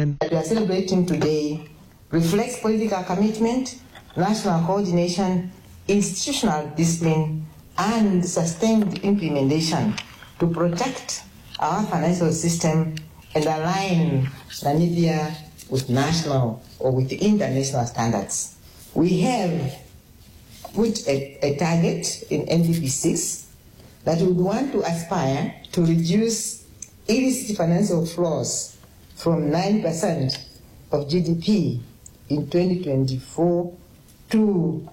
plan that we are celebrating today reflects political commitment, national coordination, institutional discipline, and sustained implementation to protect our financial system and align Namibia with national or with international standards. We have put a target in NDP 6 that we would want to aspire to reduce illicit financial flows from 9% of GDP in 2024 to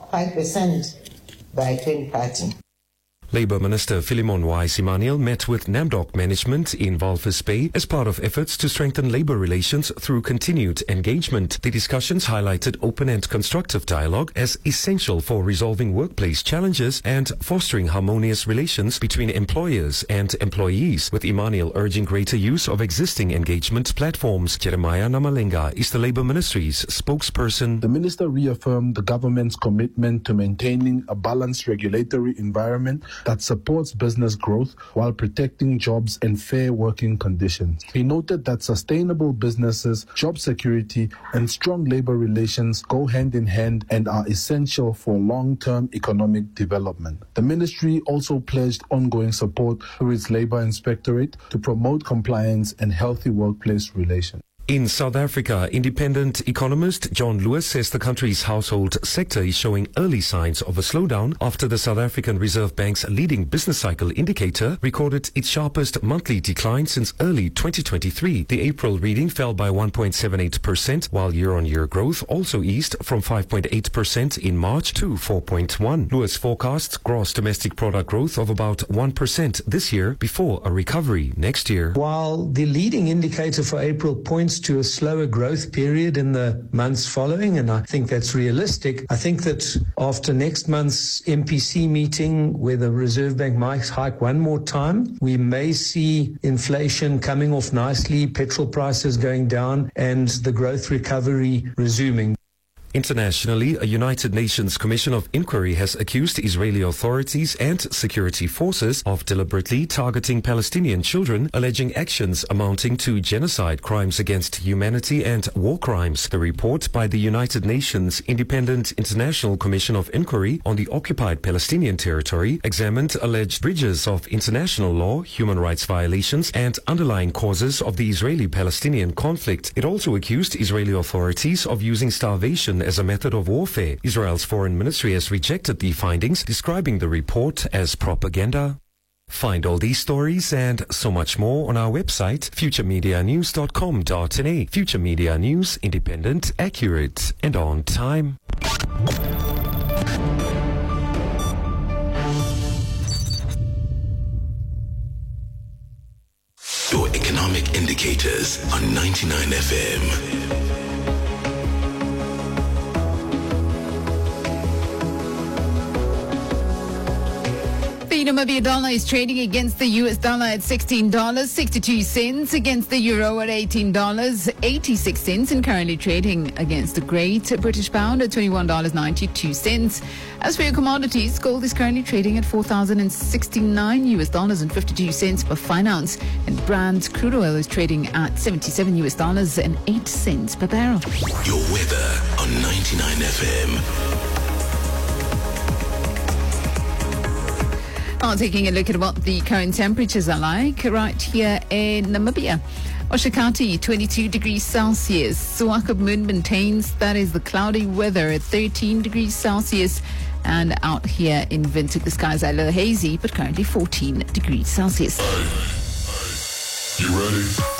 5% by 2030. Labour Minister Philemon Wise-Emmanuel met with NAMDOC management in Walvis Bay as part of efforts to strengthen labour relations through continued engagement. The discussions highlighted open and constructive dialogue as essential for resolving workplace challenges and fostering harmonious relations between employers and employees, with Emmanuel urging greater use of existing engagement platforms. Jeremiah Namalenga is the Labour Ministry's spokesperson. The minister reaffirmed the government's commitment to maintaining a balanced regulatory environment that supports business growth while protecting jobs and fair working conditions. He noted that sustainable businesses, job security, and strong labor relations go hand in hand and are essential for long-term economic development. The ministry also pledged ongoing support through its Labor Inspectorate to promote compliance and healthy workplace relations. In South Africa, independent economist John Lewis says the country's household sector is showing early signs of a slowdown after the South African Reserve Bank's leading business cycle indicator recorded its sharpest monthly decline since early 2023. The April reading fell by 1.78%, while year-on-year growth also eased from 5.8% in March to 4.1%. Lewis forecasts gross domestic product growth of about 1% this year before a recovery next year. While the leading indicator for April points to a slower growth period in the months following, and I think that's realistic. I think that after next month's MPC meeting, where the Reserve Bank might hike one more time, we may see inflation coming off nicely, petrol prices going down, and the growth recovery resuming. Internationally, a United Nations Commission of Inquiry has accused Israeli authorities and security forces of deliberately targeting Palestinian children, alleging actions amounting to genocide, crimes against humanity and war crimes. The report by the United Nations Independent International Commission of Inquiry on the occupied Palestinian territory examined alleged breaches of international law, human rights violations and underlying causes of the Israeli-Palestinian conflict. It also accused Israeli authorities of using starvation as a method of warfare. Israel's foreign ministry has rejected the findings, describing the report as propaganda. Find all these stories and so much more on our website, futuremedianews.com.na. Future Media News, independent, accurate, and on time. Your economic indicators on 99 FM. The Namibia dollar is trading against the US dollar at $16.62, against the euro at $18.86, and currently trading against the Great British Pound at $21.92. As for your commodities, gold is currently trading at $4,069 per fine ounce, and Brent crude oil is trading at $77.08 per barrel. Your weather on 99 FM. Taking a look at what the current temperatures are like right here in Namibia. Oshakati, 22 degrees Celsius. Swakopmund maintains that is the cloudy weather at 13 degrees Celsius. And out here in Windhoek, the skies are a little hazy, but currently 14 degrees Celsius. You ready?